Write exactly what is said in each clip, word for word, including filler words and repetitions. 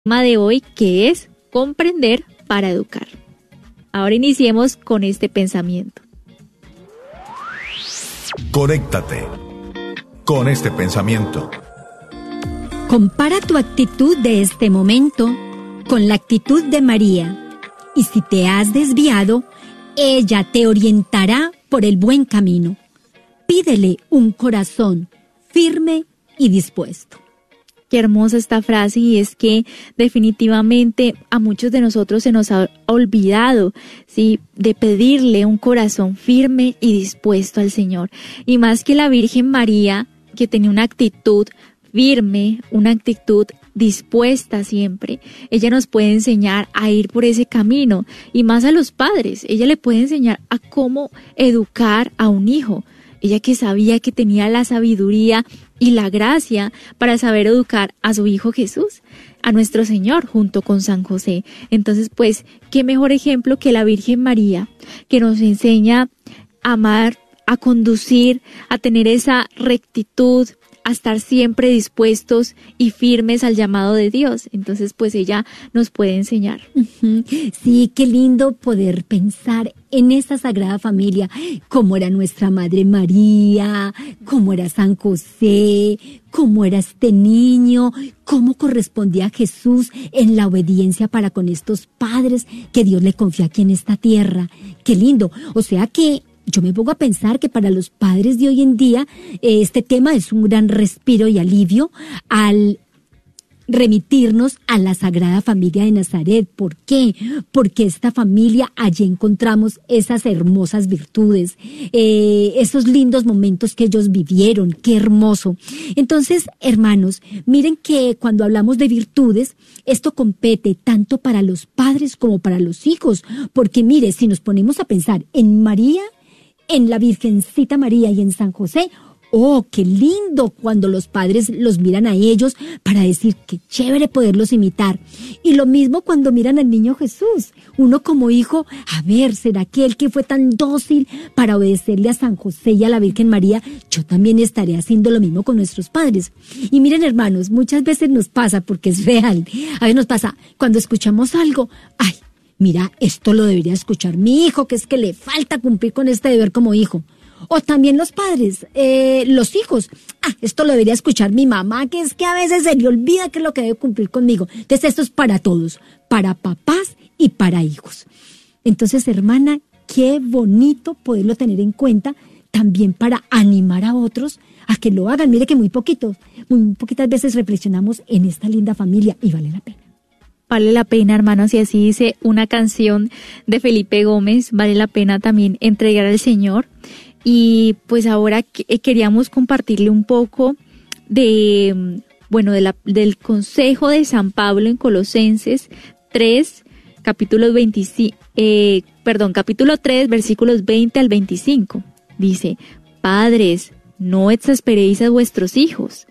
tema de hoy, que es comprender para educar. Ahora iniciemos con este pensamiento. Conéctate con este pensamiento. Compara tu actitud de este momento con la actitud de María, y si te has desviado, ella te orientará por el buen camino. Pídele un corazón firme y dispuesto. Qué hermosa esta frase, y es que definitivamente a muchos de nosotros se nos ha olvidado, ¿sí?, de pedirle un corazón firme y dispuesto al Señor. Y más que la Virgen María, que tenía una actitud firme, una actitud dispuesta siempre, ella nos puede enseñar a ir por ese camino, y más a los padres. Ella le puede enseñar a cómo educar a un hijo. Ella que sabía que tenía la sabiduría y la gracia para saber educar a su Hijo Jesús, a nuestro Señor, junto con San José. Entonces, pues, qué mejor ejemplo que la Virgen María, que nos enseña a amar, a conducir, a tener esa rectitud, a estar siempre dispuestos y firmes al llamado de Dios. Entonces, pues ella nos puede enseñar. Uh-huh. Sí, qué lindo poder pensar en esta Sagrada Familia, cómo era nuestra Madre María, cómo era San José, cómo era este niño, cómo correspondía a Jesús en la obediencia para con estos padres que Dios le confía aquí en esta tierra. Qué lindo. O sea que yo me pongo a pensar que para los padres de hoy en día eh, este tema es un gran respiro y alivio al remitirnos a la Sagrada Familia de Nazaret. ¿Por qué? Porque esta familia, allí encontramos esas hermosas virtudes, eh, esos lindos momentos que ellos vivieron. ¡Qué hermoso! Entonces, hermanos, miren que cuando hablamos de virtudes, esto compete tanto para los padres como para los hijos. Porque mire, si nos ponemos a pensar en María, en la Virgencita María y en San José, ¡oh, qué lindo cuando los padres los miran a ellos para decir qué chévere poderlos imitar! Y lo mismo cuando miran al niño Jesús. Uno como hijo, a ver, ¿será que él que fue tan dócil para obedecerle a San José y a la Virgen María, yo también estaré haciendo lo mismo con nuestros padres? Y miren, hermanos, muchas veces nos pasa, porque es real, a veces nos pasa, cuando escuchamos algo, ¡ay! Mira, esto lo debería escuchar mi hijo, que es que le falta cumplir con este deber como hijo. O también los padres, eh, los hijos. Ah, esto lo debería escuchar mi mamá, que es que a veces se le olvida qué es lo que debe cumplir conmigo. Entonces esto es para todos, para papás y para hijos. Entonces, hermana, qué bonito poderlo tener en cuenta también para animar a otros a que lo hagan. Mire que muy poquitos, muy poquitas veces reflexionamos en esta linda familia y vale la pena. Vale la pena, hermanos, y así dice una canción de Felipe Gómez, vale la pena también entregar al Señor. Y pues ahora queríamos compartirle un poco de, bueno, de la, del consejo de San Pablo en Colosenses tres, capítulo veinticinco, eh, perdón, capítulo tres, versículos veinte al veinticinco. Dice: padres, no exasperéis a vuestros hijos.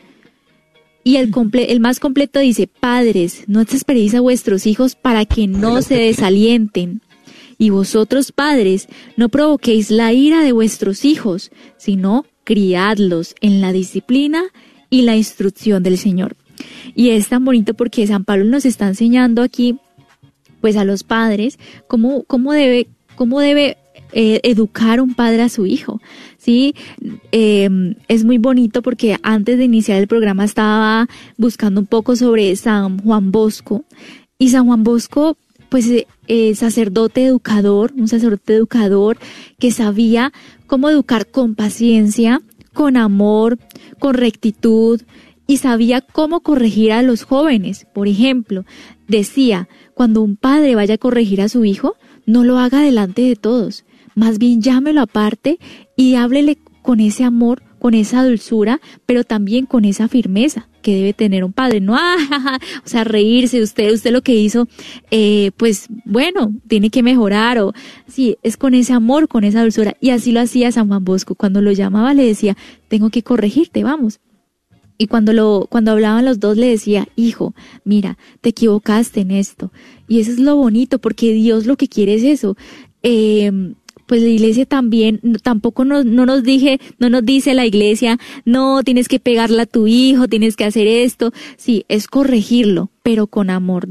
Y el, comple- el más completo dice: padres, no exasperéis a vuestros hijos para que no se desalienten. Y vosotros, padres, no provoquéis la ira de vuestros hijos, sino criadlos en la disciplina y la instrucción del Señor. Y es tan bonito porque San Pablo nos está enseñando aquí, pues a los padres, cómo, cómo debe, cómo debe eh, educar un padre a su hijo. Sí, eh, es muy bonito porque antes de iniciar el programa estaba buscando un poco sobre San Juan Bosco, y San Juan Bosco, pues eh, sacerdote educador, un sacerdote educador que sabía cómo educar con paciencia, con amor, con rectitud, y sabía cómo corregir a los jóvenes. Por ejemplo, decía, cuando un padre vaya a corregir a su hijo, no lo haga delante de todos, más bien llámelo aparte y háblele con ese amor, con esa dulzura, pero también con esa firmeza que debe tener un padre. No, ah, o sea, reírse, usted, usted lo que hizo, eh, pues bueno, tiene que mejorar, o sí, es con ese amor, con esa dulzura. Y así lo hacía San Juan Bosco. Cuando lo llamaba le decía, tengo que corregirte, vamos. Y cuando lo, cuando hablaban los dos le decía, hijo, mira, te equivocaste en esto. Y eso es lo bonito, porque Dios lo que quiere es eso, eh, pues la iglesia también, tampoco nos, no nos dije, no nos dice la iglesia, no, tienes que pegarle a tu hijo, tienes que hacer esto. Sí, es corregirlo, pero con amor.